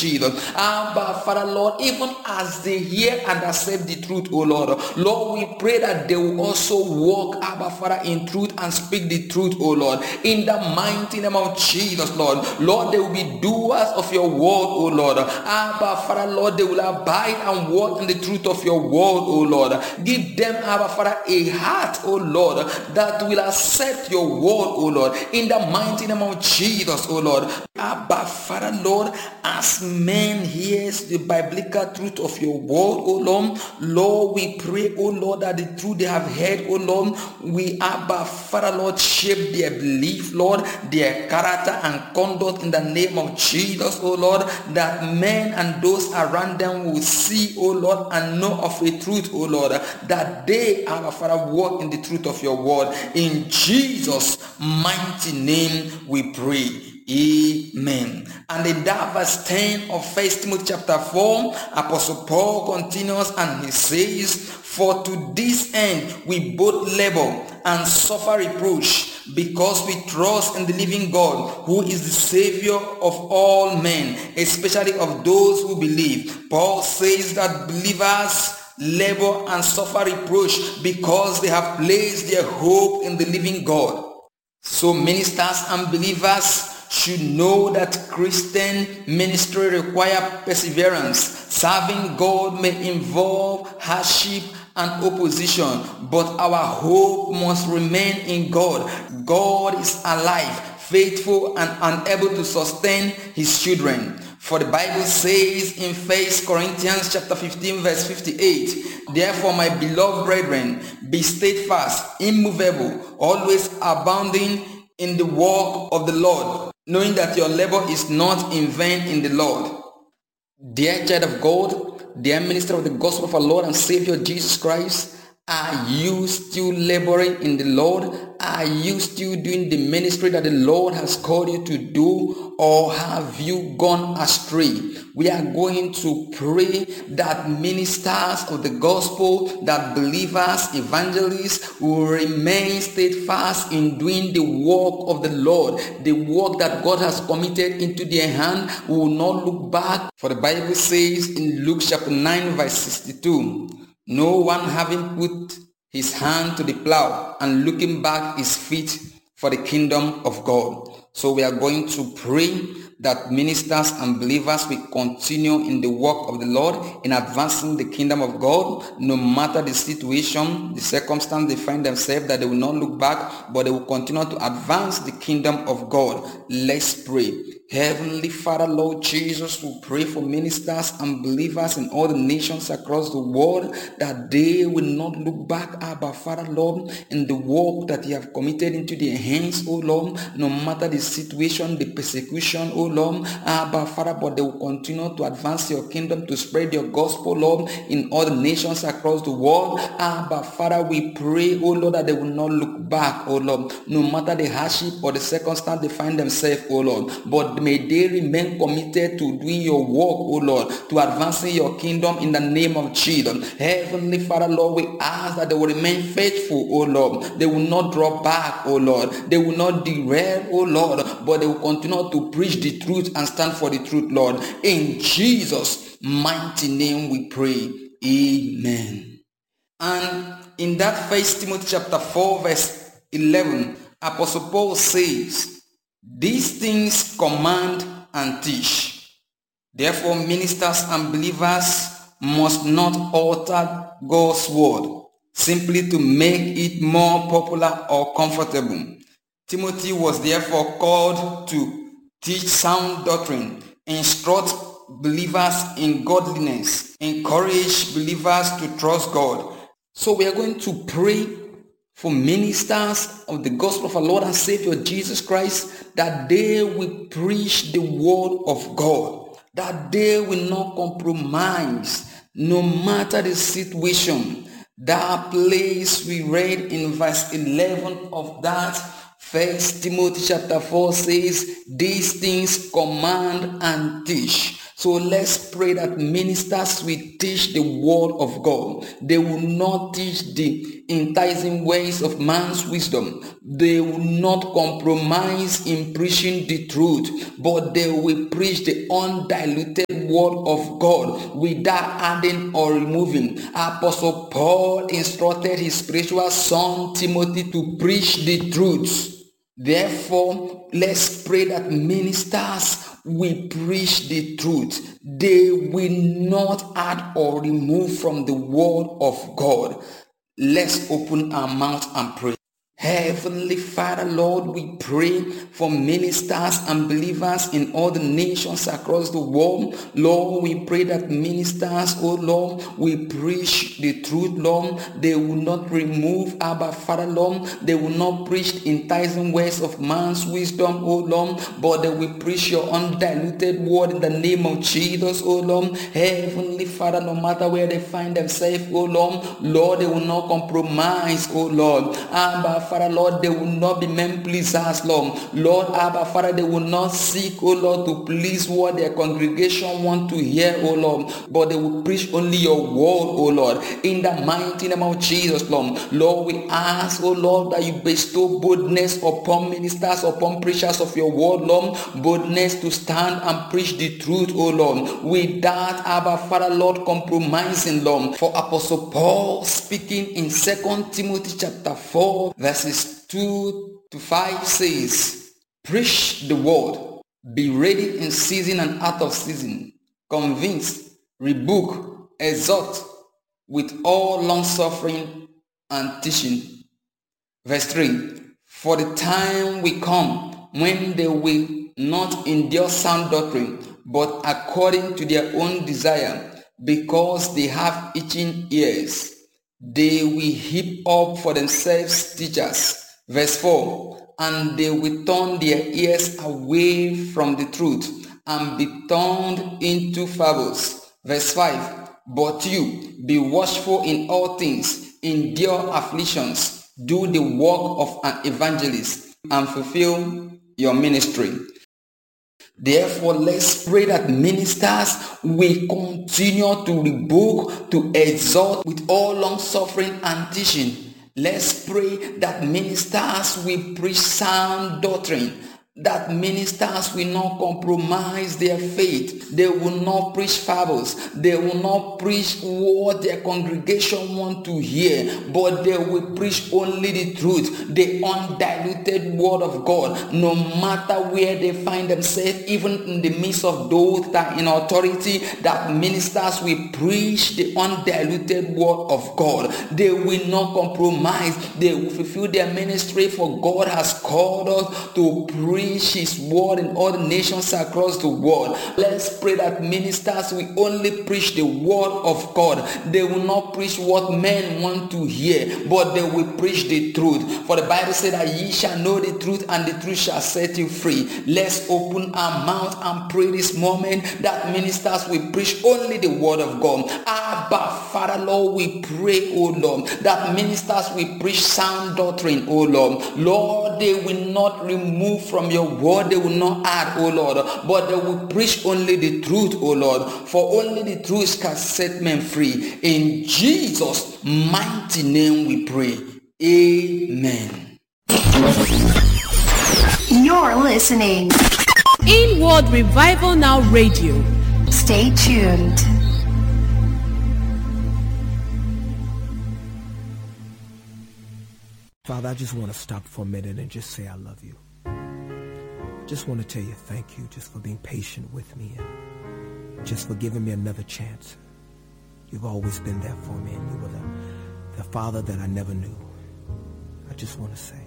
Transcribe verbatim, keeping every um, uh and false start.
Jesus. Abba, Father, Lord, even as they hear and accept the truth, oh Lord, Lord, we pray that they will also walk, Abba, Father, in truth and speak the truth, oh Lord, in the mighty name of Jesus, Lord. Lord, they will be doers of your word, oh Lord. Abba, Father, Lord, they will abide and walk in the truth of your word, oh Lord. Give them, Abba, Father, a heart, oh Lord, that will accept your word, oh Lord, in the mighty name of Jesus, oh Lord. Abba, Father, Lord, as men hears the biblical truth of your word, oh Lord, Lord, we pray, oh Lord, that the truth they have heard, oh Lord, we, Abba, Father, Lord, shape their belief, Lord, their character and conduct in the name of Jesus, oh Lord, that men and those around them will see, oh Lord, and know of the truth, oh Lord, that they, Abba, Father, walk in the truth of your word. In Jesus' mighty name we pray. Amen. And in that verse ten of First Timothy chapter four, Apostle Paul continues and he says, for to this end we both labor and suffer reproach, because we trust in the living God, who is the Savior of all men, especially of those who believe. Paul says that believers labor and suffer reproach because they have placed their hope in the living God. So ministers and believers should know that Christian ministry requires perseverance. Serving God may involve hardship and opposition, but our hope must remain in God. God is alive, faithful, and unable to sustain his children. For the Bible says in First Corinthians chapter fifteen verse fifty-eight, therefore, my beloved brethren, be steadfast, immovable, always abounding in the work of the Lord, knowing that your labor is not in vain in the Lord. Dear child of God, dear minister of the gospel of our Lord and Savior Jesus Christ, are you still laboring in the Lord? Are you still doing the ministry that the Lord has called you to do, or have you gone astray? We are going to pray that ministers of the gospel, that believers, evangelists will remain steadfast in doing the work of the Lord, the work that God has committed into their hand. We will not look back. For the Bible says in Luke chapter nine verse sixty-two, no one having put his hand to the plow and looking back is fit for the kingdom of God. So we are going to pray that ministers and believers will continue in the work of the Lord in advancing the kingdom of God, no matter the situation, the circumstance they find themselves, that they will not look back, but they will continue to advance the kingdom of God. Let's pray. Heavenly Father, Lord Jesus, we pray for ministers and believers in all the nations across the world, that they will not look back, Abba Father, Lord, in the work that you have committed into their hands, oh Lord, no matter the situation, the persecution, oh Lord, Abba Father, but they will continue to advance your kingdom, to spread your gospel, Lord, in all the nations across the world. Abba Father, we pray, oh Lord, that they will not look back, oh Lord, no matter the hardship or the circumstance they find themselves, oh Lord, but may they remain committed to doing your work, oh Lord, to advancing your kingdom in the name of Jesus. Heavenly Father, Lord, we ask that they will remain faithful, oh Lord. They will not draw back, oh Lord. They will not derail, oh Lord, but they will continue to preach the truth and stand for the truth, Lord. In Jesus' mighty name we pray. Amen. And in that First Timothy chapter four verse eleven, Apostle Paul says, these things command and teach. Therefore, ministers and believers must not alter God's word simply to make it more popular or comfortable. Timothy was therefore called to teach sound doctrine, instruct believers in godliness, encourage believers to trust God. So we are going to pray for ministers of the gospel of our Lord and Savior Jesus Christ, that they will preach the word of God, that they will not compromise no matter the situation. That place we read in verse eleven of that First Timothy chapter four says, these things command and teach. So let's pray that ministers will teach the word of God. They will not teach the enticing ways of man's wisdom. They will not compromise in preaching the truth, but they will preach the undiluted word of God without adding or removing. Apostle Paul instructed his spiritual son Timothy to preach the truth. Therefore, let's pray that ministers will preach the truth. They will not add or remove from the word of God. Let's open our mouth and pray. Heavenly Father, Lord, we pray for ministers and believers in all the nations across the world. Lord, we pray that ministers, oh Lord, will preach the truth, Lord. They will not remove, Abba Father, Lord. They will not preach enticing words of man's wisdom, oh Lord, but they will preach your undiluted word in the name of Jesus, oh Lord. Heavenly Father, no matter where they find themselves, oh Lord, Lord, they will not compromise, oh Lord. Abba Father, Lord, they will not be men pleasers, Lord. Lord, Abba Father, they will not seek, oh Lord, to please what their congregation want to hear, oh Lord, but they will preach only your word, oh Lord, in the mighty name of Jesus, Lord. Lord, we ask, oh Lord, that you bestow boldness upon ministers, upon preachers of your word, Lord, boldness to stand and preach the truth, oh Lord, without, Abba Father, Lord, compromising, Lord. For Apostle Paul speaking in Second Timothy chapter four, verses two to five says, preach the word, be ready in season and out of season, convince, rebuke, exhort with all long suffering and teaching. Verse three, for the time will come when they will not endure sound doctrine, but according to their own desire, because they have itching ears, they will heap up for themselves teachers. Verse four, and they will turn their ears away from the truth and be turned into fables. Verse five, but you, be watchful in all things, endure afflictions, do the work of an evangelist, and fulfill your ministry. Therefore, let's pray that ministers will continue to rebuke, to exhort with all long suffering and teaching. Let's pray that ministers will preach sound doctrine, that ministers will not compromise their faith. They will not preach fables. They will not preach what their congregation want to hear, but they will preach only the truth, the undiluted word of God, no matter where they find themselves, even in the midst of those that are in authority, that ministers will preach the undiluted word of God. They will not compromise. They will fulfill their ministry, for God has called us to preach his word in all the nations across the world. Let's pray that ministers will only preach the word of God. They will not preach what men want to hear, but they will preach the truth. For the Bible said that ye shall know the truth, and the truth shall set you free. Let's open our mouth and pray this moment that ministers will preach only the word of God. Abba Father, Lord, we pray, oh Lord, that ministers will preach sound doctrine, oh Lord. Lord, they will not remove from your word, they will not add, oh Lord, but they will preach only the truth, oh Lord, for only the truth can set men free. In Jesus' mighty name we pray. Amen. You're listening Inward Revival Now Radio. Stay tuned. Father, I just want to stop for a minute and just say I love you. Just want to tell you thank you just for being patient with me and just for giving me another chance. You've always been there for me, and you were the, the father that I never knew. I just want to say